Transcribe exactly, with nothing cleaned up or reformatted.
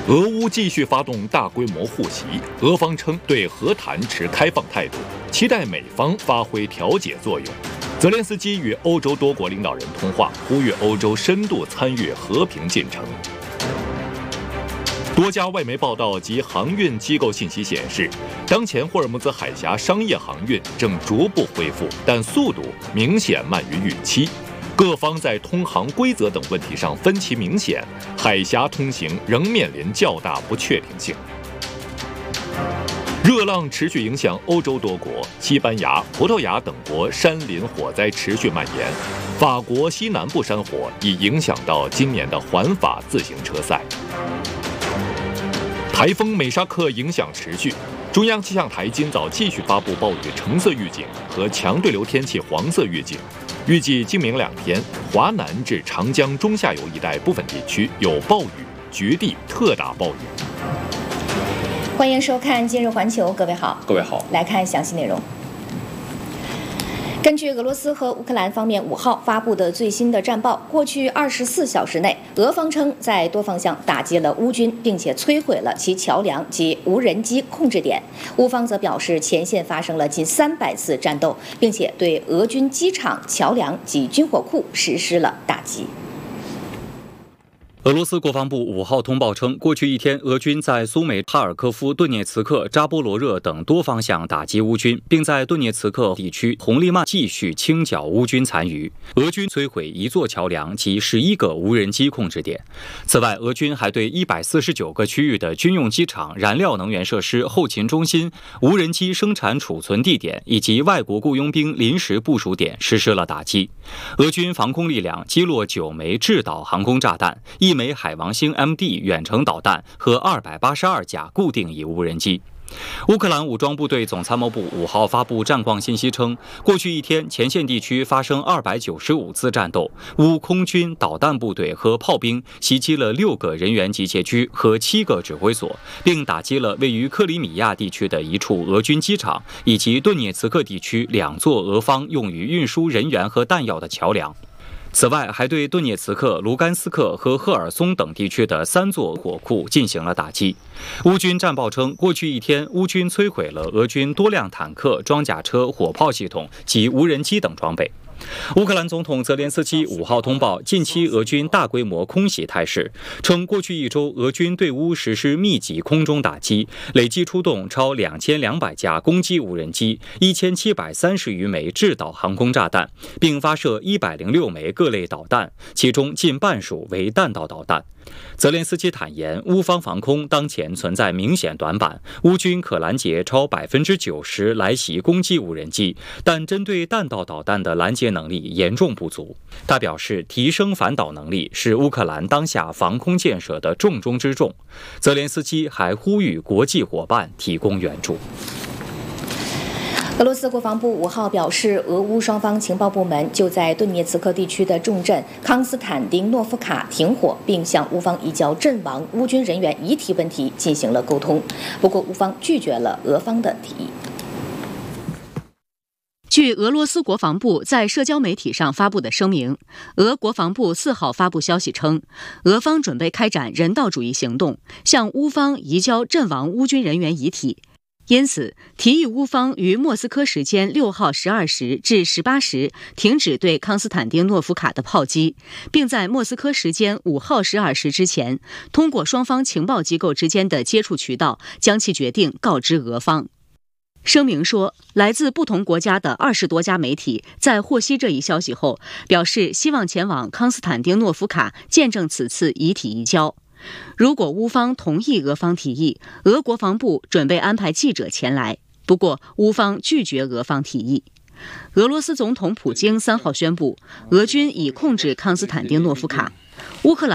俄乌继续发动大规模互袭，俄方称对和谈持开放态度，期待美方发挥调解作用。泽连斯基与欧洲多国领导人通话，呼吁欧洲深度参与和平进程。多家外媒报道及航运机构信息显示，当前霍尔木兹海峡商业航运正逐步恢复，但速度明显慢于预期。各方在通航规则等问题上分歧明显，海峡通行仍面临较大不确定性。热浪持续影响欧洲多国，西班牙、葡萄牙等国山林火灾持续蔓延，法国西南部山火已影响到今年的环法自行车赛。台风美沙克影响持续，中央气象台今早继续发布暴雨橙色预警和强对流天气黄色预警。预计今明两天，华南至长江中下游一带部分地区有暴雨，局地特大暴雨。 欢迎收看今日环球，各位好， 各位好， 来看详细内容。根据俄罗斯和乌克兰方面五号发布的最新的战报，过去二十四小时内，俄方称在多方向打击了乌军，并且摧毁了其桥梁及无人机控制点。乌方则表示，前线发生了近三百次战斗，并且对俄军机场、桥梁及军火库实施了打击。 俄罗斯国防部五号通报称，过去一天，俄军在苏美、哈尔科夫、顿涅茨克、扎波罗热等多方向打击乌军，并在顿涅茨克地区红利曼继续清剿乌军残余。俄军摧毁一座桥梁及十一个无人机控制点。此外，俄军还对一百四十九个区域的军用机场、燃料能源设施、后勤中心、无人机生产储存地点以及外国雇佣兵临时部署点实施了打击。俄军防空力量击落九枚制导航空炸弹，一枚海王星 M D 远程导弹和二百八十二架固定翼无人机。乌克兰武装部队总参谋部五号发布战况信息称，过去一天前线地区发生二百九十五次战斗，乌空军导弹部队和炮兵袭击了六个人员集结区和七个指挥所，并打击了位于克里米亚地区的一处俄军机场，以及顿涅茨克地区两座俄方用于运输人员和弹药的桥梁。此外，还对顿涅茨克、卢甘斯克和赫尔松等地区的三座火库进行了打击。乌军战报称，过去一天，乌军摧毁了俄军多辆坦克、装甲车、火炮系统及无人机等装备。乌克兰总统泽连斯基五号通报近期俄军大规模空袭态势，称过去一周俄军对乌实施密集空中打击，累计出动超两千两百架攻击无人机、一千七百三十余枚制导航空炸弹，并发射一百零六枚各类导弹，其中近半数为弹道导弹。泽连斯基坦言，乌方防空当前存在明显短板，乌军可拦截超百分之九十来袭攻击无人机，但针对弹道导弹的拦截能力严重不足。他表示，提升反导能力是乌克兰当下防空建设的重中之重。泽连斯基还呼吁国际伙伴提供援助。 俄罗斯国防部五号表示，俄乌双方情报部门就在顿涅茨克地区的重镇康斯坦丁诺夫卡停火，并向乌方移交阵亡乌军人员遗体问题进行了沟通。不过，乌方拒绝了俄方的提议。 据俄罗斯国防部在社交媒体上发布的声明，俄国防部四号发布消息称，俄方准备开展人道主义行动，向乌方移交阵亡乌军人员遗体。因此，提议乌方于莫斯科时间六号十二时至十八时停止对康斯坦丁诺夫卡的炮击，并在莫斯科时间五号十二时之前，通过双方情报机构之间的接触渠道，将其决定告知俄方。声明说，来自不同国家的二十多家媒体在获悉这一消息后，表示希望前往康斯坦丁诺夫卡见证此次遗体移交。如果乌方同意俄方提议，俄国防部准备安排记者前来，不过乌方拒绝俄方提议。俄罗斯总统普京三号宣布，俄军已控制康斯坦丁诺夫卡。乌克兰